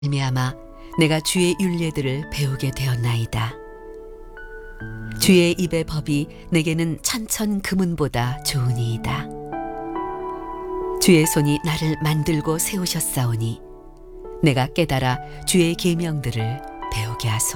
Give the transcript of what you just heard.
말미암아 내가 주의 율례들을 배우게 되었나이다. 주의 입의 법이 내게는 천천 금은보다 좋으니이다. 주의 손이 나를 만들고 세우셨사오니 내가 깨달아 주의 계명들을 배우게 하소서.